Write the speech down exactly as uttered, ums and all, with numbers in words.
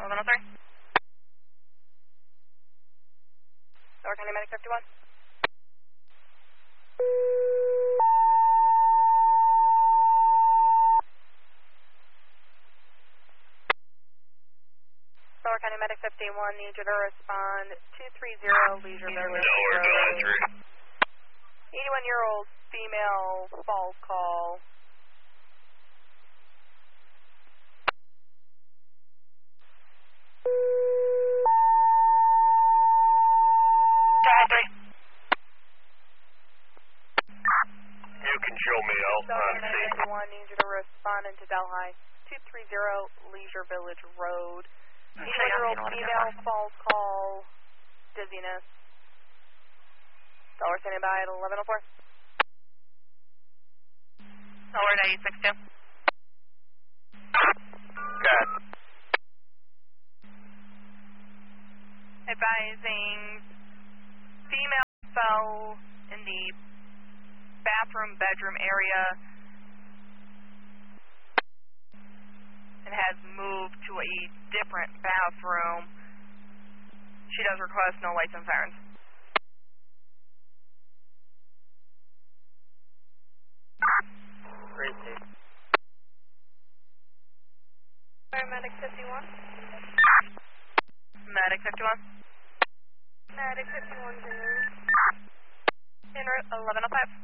eleven oh three. Lower County Medic fifty-one. Lower County Medic fifty-one, need you to respond two three zero Leisure Village Road. eighty-one-year-old female false call. You can show me out. Lower County Medic fifty-one, need you to respond into Delhi two three zero Leisure Village Road. eighty-one-year-old female false call, dizziness. Dollar standing by at eleven oh four. Dollar eight six two. Got Advising female fell in the bathroom bedroom area and has moved to a different bathroom. She does request no lights and sirens. Crazy. Medic fifty-one. Medic fifty-one. Medic fifty-one, in route eleven oh five.